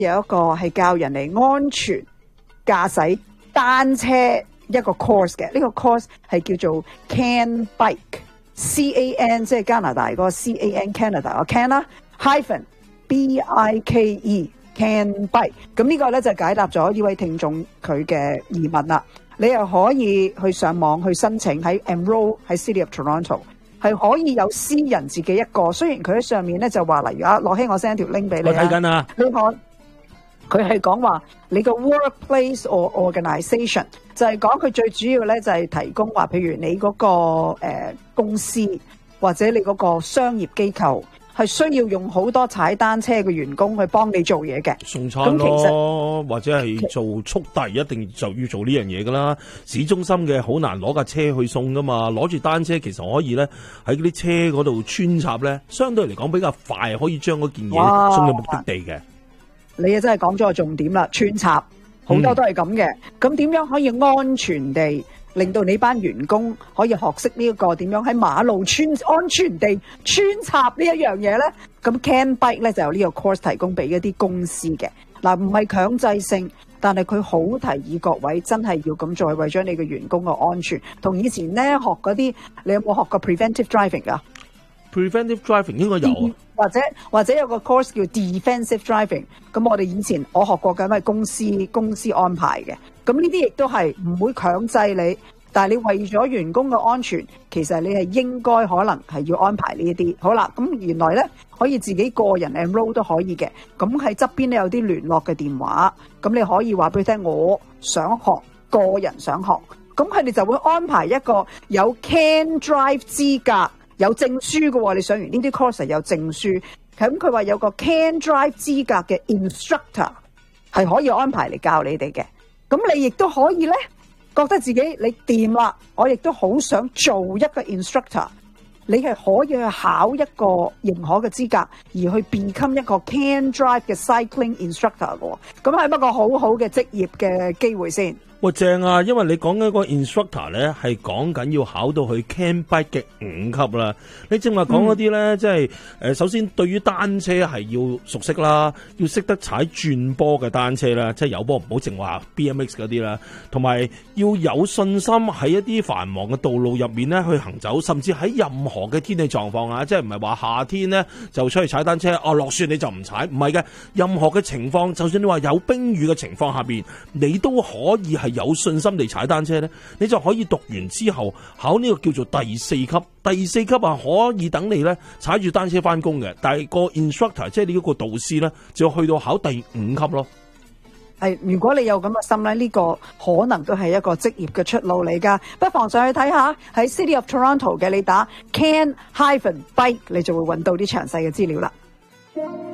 有一個係教人嚟安全駕駛單車一個 course 嘅，呢個 course 係叫做 CAN Bike，CAN 即係加拿大嗰個 CAN Canada 個 CAN 啦，hyphen BIKE CAN Bike。咁呢個咧就解答咗呢位聽眾佢嘅疑問啦。你又可以去上網去申請喺 Enroll 喺 City of Toronto， 係可以有私人自己一個。雖然佢喺上面咧就話，例如樂希我 send 條 link 俾你， 我睇緊啊。 你看佢係講話你個 workplace or organisation， 就係講佢最主要咧就係提供話，譬如你嗰個公司或者你嗰個商業機構係需要用好多踩單車嘅員工去幫你做嘢嘅， 送餐咯，或者係做速遞，一定就要做呢樣嘢噶啦。市中心嘅好難攞架車去送噶嘛，攞住單車其實可以咧喺嗰啲車嗰度穿插咧，相對嚟講比較快，可以將嗰件嘢送到目的地嘅。 你啊真係講咗個重點啦，穿插好多都係咁嘅。咁點樣可以安全地令到你班員工可以學識呢一個點樣喺馬路安全地穿插呢一樣嘢呢？咁 CAN Bike 咧就有呢個 course 提供俾一啲公司嘅。嗱，唔係強制性，但係佢好提議各位真係要咁做，為咗你嘅員工嘅安全。同以前呢學嗰啲，你有冇學過 preventive driving 㗎 ？Preventive driving 應該有啊， 或者有個 course 叫 defensive driving。咁我哋以前我學過嘅，係公司安排嘅。咁呢啲亦都係唔會強制你，但係你為咗員工嘅安全，其實你係應該可能係要安排呢一啲。好啦，咁原來咧可以自己個人 enroll 都可以嘅。咁喺側邊咧有啲聯絡嘅電話，咁你可以話俾佢聽，我想學，個人想學。咁佢哋就會安排一個有 CAN Drive 資格。有證書嘅喎，你上完呢啲 course 有證書，咁佢話有個 CAN Drive 資格嘅 instructor 係可以安排嚟教你哋嘅。咁你亦都可以咧，覺得自己你掂啦，我亦都好想做一個 instructor， 你係可以去考一個認可嘅資格，而去 become 一個 CAN Drive 嘅 cycling instructor 嘅喎。咁係一個好好嘅職業嘅機會先。 喂，正啊！因為你講緊個 instructor 咧，係講緊要考到去 CAN Bike 嘅5級啦。你正話講嗰啲咧，即係首先對於單車係要熟悉啦，要識得踩轉波嘅單車啦，即係有波唔好淨話 BMX 嗰啲啦，同埋要有信心喺一啲繁忙嘅道路入面咧去行走，甚至喺任何嘅天氣狀況啊，即係唔係話夏天咧就出去踩單車，落雪你就唔踩，唔係嘅，任何嘅情況，就算你話有冰雨嘅情況下邊，你都可以係有信心地踩單車咧，你就可以讀完之後考呢個叫做第4級。第4級啊，可以等你咧踩住單車翻工嘅，但係個 instructor 即係你嗰個導師咧，就要去到考第5級咯。 係，如果你有咁嘅心咧，呢個可能都係一個職業嘅出路嚟㗎。不妨上去睇下喺 City of Toronto 嘅，你打 CAN-Bike， 你就會揾到啲詳細嘅資料啦。